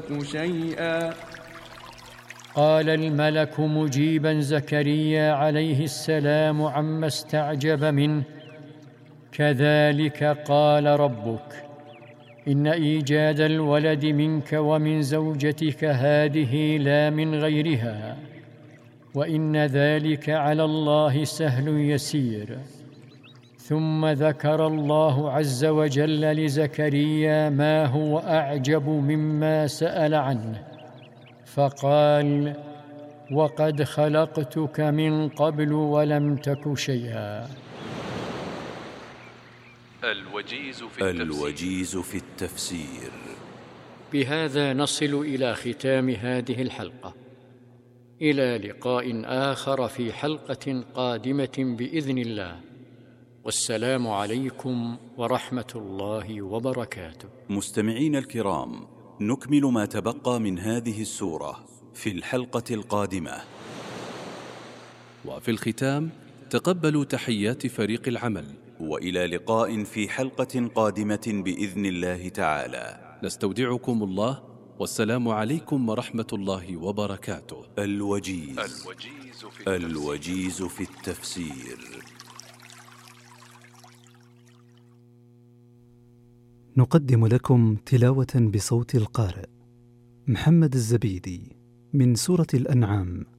تك شيئا. قال الملك مجيبا زكريا عليه السلام عما استعجب منه: كذلك قال ربك، إن إيجاد الولد منك ومن زوجتك هذه لا من غيرها، وإن ذلك على الله سهل يسير. ثم ذكر الله عز وجل لزكريا ما هو أعجب مما سأل عنه، فقال: وقد خلقتك من قبل ولم تك شيئا. الوجيز في التفسير. بهذا نصل إلى ختام هذه الحلقة. إلى لقاء آخر في حلقة قادمة بإذن الله، والسلام عليكم ورحمة الله وبركاته. مستمعين الكرام، نكمل ما تبقى من هذه السورة في الحلقة القادمة. وفي الختام تقبلوا تحيات فريق العمل، وإلى لقاء في حلقة قادمة بإذن الله تعالى. نستودعكم الله، والسلام عليكم ورحمة الله وبركاته. الوجيز في التفسير. نقدم لكم تلاوة بصوت القارئ محمد الزبيدي من سورة الأنعام